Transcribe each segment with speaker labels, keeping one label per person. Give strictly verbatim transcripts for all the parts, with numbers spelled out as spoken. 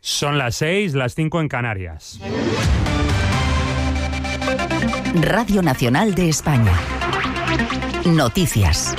Speaker 1: Son las seis, las cinco en Canarias.
Speaker 2: Radio Nacional de España. Noticias.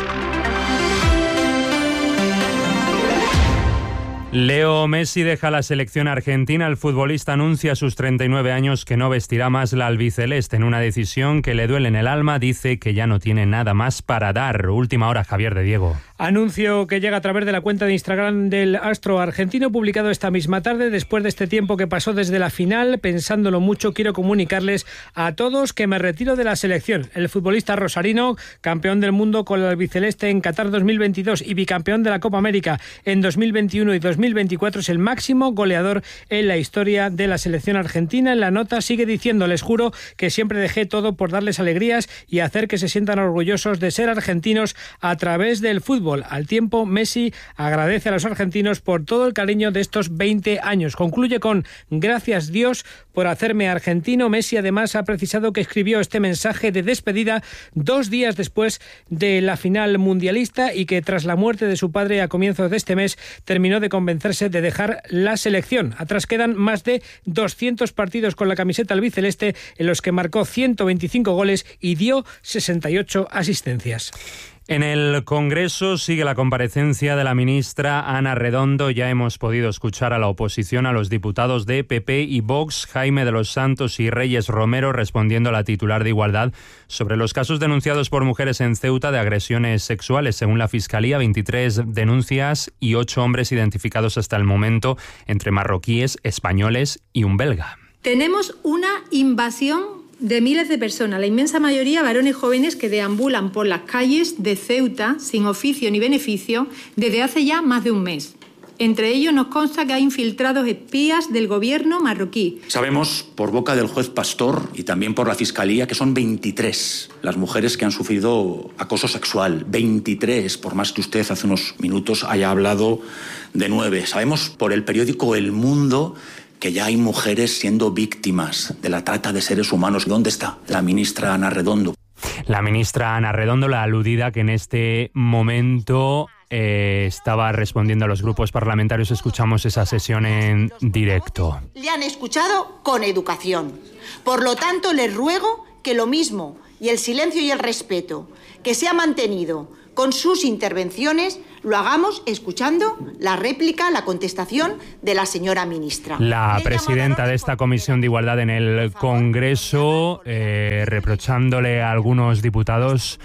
Speaker 1: Leo Messi deja la selección argentina. El futbolista anuncia a sus treinta y nueve años que no vestirá más la albiceleste. En una decisión que le duele en el alma, dice que ya no tiene nada más para dar. Última hora, Javier de Diego.
Speaker 3: Anuncio que llega a través de la cuenta de Instagram del astro argentino, publicado esta misma tarde. Después de este tiempo que pasó desde la final, pensándolo mucho, quiero comunicarles a todos que me retiro de la selección. El futbolista rosarino, campeón del mundo con la albiceleste en Qatar dos mil veintidós y bicampeón de la Copa América en dos mil veintiuno y dos mil veinticuatro, es el máximo goleador en la historia de la selección argentina. En la nota sigue diciendo: les juro que siempre dejé todo por darles alegrías y hacer que se sientan orgullosos de ser argentinos a través del fútbol. Al tiempo, Messi agradece a los argentinos por todo el cariño de estos veinte años. Concluye con: gracias Dios por hacerme argentino. Messi además ha precisado que escribió este mensaje de despedida dos días después de la final mundialista y que tras la muerte de su padre a comienzos de este mes terminó de convencerse de dejar la selección. Atrás quedan más de doscientos partidos con la camiseta albiceleste en los que marcó ciento veinticinco goles y dio sesenta y ocho asistencias.
Speaker 1: En el Congreso sigue la comparecencia de la ministra Ana Redondo. Ya hemos podido escuchar a la oposición, a los diputados de P P y Vox, Jaime de los Santos y Reyes Romero, respondiendo a la titular de Igualdad sobre los casos denunciados por mujeres en Ceuta de agresiones sexuales. Según la Fiscalía, veintitrés denuncias y ocho hombres identificados hasta el momento, entre marroquíes, españoles y un belga.
Speaker 4: Tenemos una invasión de miles de personas, la inmensa mayoría varones jóvenes que deambulan por las calles de Ceuta sin oficio ni beneficio desde hace ya más de un mes. Entre ellos nos consta que hay infiltrados espías del gobierno marroquí.
Speaker 5: Sabemos por boca del juez Pastor y también por la Fiscalía que son veintitrés las mujeres que han sufrido acoso sexual. veintitrés, por más que usted hace unos minutos haya hablado de nueve. Sabemos por el periódico El Mundo que ya hay mujeres siendo víctimas de la trata de seres humanos. ¿Dónde está la ministra Ana Redondo?
Speaker 1: La ministra Ana Redondo, la aludida que en este momento eh, estaba respondiendo a los grupos parlamentarios. Escuchamos esa sesión en directo.
Speaker 6: Le han escuchado con educación. Por lo tanto, les ruego que lo mismo y el silencio y el respeto que se ha mantenido con sus intervenciones lo hagamos escuchando la réplica, la contestación de la señora ministra.
Speaker 1: La presidenta de esta Comisión de Igualdad en el Congreso, eh, reprochándole a algunos diputados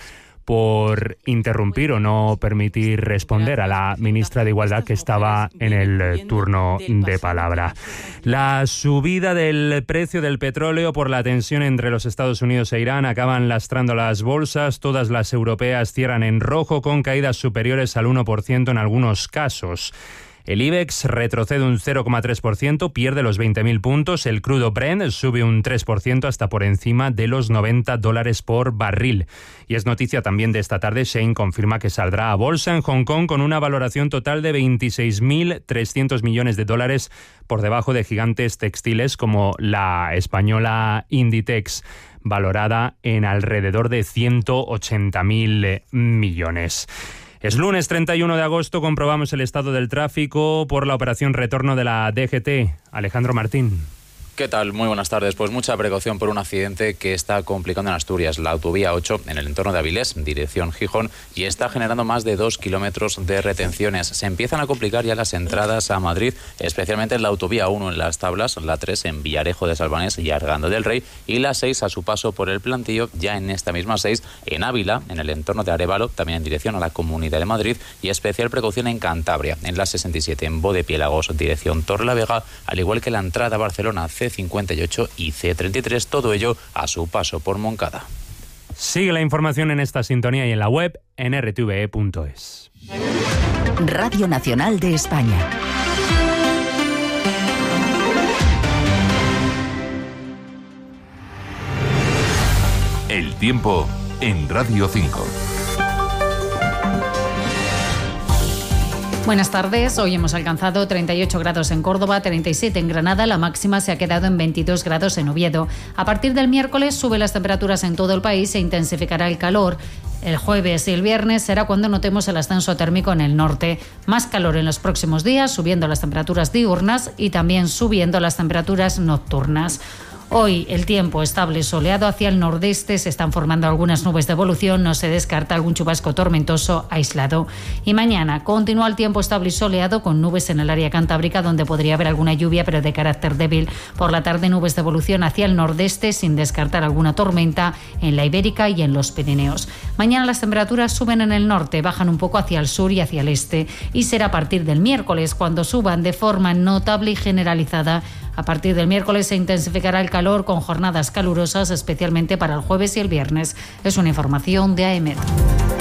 Speaker 1: por interrumpir o no permitir responder a la ministra de Igualdad que estaba en el turno de palabra. La subida del precio del petróleo por la tensión entre los Estados Unidos e Irán acaban lastrando las bolsas. Todas las europeas cierran en rojo con caídas superiores al uno por ciento en algunos casos. El IBEX retrocede un cero coma tres por ciento, pierde los veinte mil puntos. El crudo Brent sube un tres por ciento hasta por encima de los noventa dólares por barril. Y es noticia también de esta tarde, Shein confirma que saldrá a bolsa en Hong Kong con una valoración total de veintiséis mil trescientos millones de dólares, por debajo de gigantes textiles como la española Inditex, valorada en alrededor de ciento ochenta mil millones. Es lunes treinta y uno de agosto, comprobamos el estado del tráfico por la operación retorno de la D G T. Alejandro Martín.
Speaker 7: ¿Qué tal? Muy buenas tardes. Pues mucha precaución por un accidente que está complicando en Asturias, la autovía ocho en el entorno de Avilés, dirección Gijón, y está generando más de dos kilómetros de retenciones. Se empiezan a complicar ya las entradas a Madrid, especialmente en la autovía uno en Las Tablas, la tres en Villarejo de Salvanés y Arganda del Rey, y la seis a su paso por el Plantillo, ya en esta misma seis en Ávila, en el entorno de Arévalo, también en dirección a la Comunidad de Madrid, y especial precaución en Cantabria, en la sesenta y siete en Bodepiélagos, dirección Torrelavega, al igual que la entrada a Barcelona, C cincuenta y ocho y C treinta y tres, todo ello a su paso por Moncada.
Speaker 1: Sigue la información en esta sintonía y en la web en r t v e punto es.
Speaker 2: Radio Nacional de España.
Speaker 8: El tiempo en Radio cinco.
Speaker 9: Buenas tardes. Hoy hemos alcanzado treinta y ocho grados en Córdoba, treinta y siete en Granada. La máxima se ha quedado en veintidós grados en Oviedo. A partir del miércoles suben las temperaturas en todo el país e intensificará el calor. El jueves y el viernes será cuando notemos el ascenso térmico en el norte. Más calor en los próximos días, subiendo las temperaturas diurnas y también subiendo las temperaturas nocturnas. Hoy el tiempo estable soleado. Hacia el nordeste se están formando algunas nubes de evolución, no se descarta algún chubasco tormentoso aislado. Y mañana continúa el tiempo estable y soleado con nubes en el área cantábrica donde podría haber alguna lluvia pero de carácter débil. Por la tarde nubes de evolución hacia el nordeste sin descartar alguna tormenta en la Ibérica y en los Pirineos. Mañana las temperaturas suben en el norte, bajan un poco hacia el sur y hacia el este y será a partir del miércoles cuando suban de forma notable y generalizada. A partir del miércoles se intensificará el calor con jornadas calurosas, especialmente para el jueves y el viernes. Es una información de A E M E D.